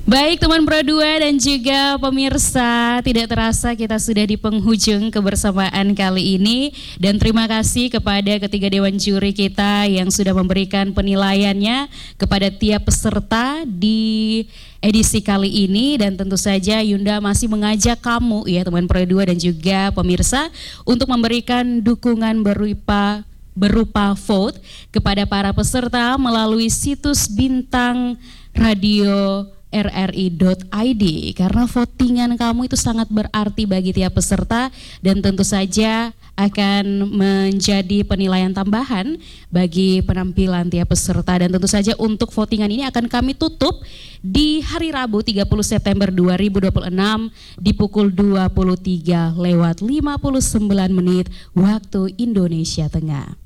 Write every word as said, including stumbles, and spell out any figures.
Baik teman Pro dua dan juga pemirsa, tidak terasa kita sudah di penghujung kebersamaan kali ini. Dan terima kasih kepada ketiga dewan juri kita yang sudah memberikan penilaiannya kepada tiap peserta di edisi kali ini. Dan tentu saja Yunda masih mengajak kamu ya teman Pro dua dan juga pemirsa untuk memberikan dukungan berupa berupa vote kepada para peserta melalui situs bintang radio r r i dot i d, karena votingan kamu itu sangat berarti bagi tiap peserta dan tentu saja akan menjadi penilaian tambahan bagi penampilan tiap peserta. Dan tentu saja untuk votingan ini akan kami tutup di hari Rabu tiga puluh September dua ribu dua puluh enam di pukul dua puluh tiga lewat lima puluh sembilan menit waktu Indonesia Tengah.